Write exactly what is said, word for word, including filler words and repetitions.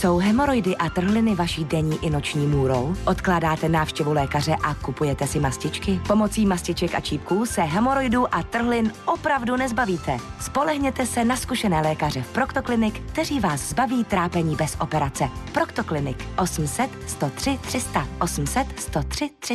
Jsou hemoroidy a trhliny vaší denní i noční můrou? Odkládáte návštěvu lékaře a kupujete si mastičky? Pomocí mastiček a čípků se hemoroidů a trhlin opravdu nezbavíte. Spolehněte se na zkušené lékaře v Proctoclinic, kteří vás zbaví trápení bez operace. Proctoclinic osm set sto tři tři sta, osm set sto tři tři sta.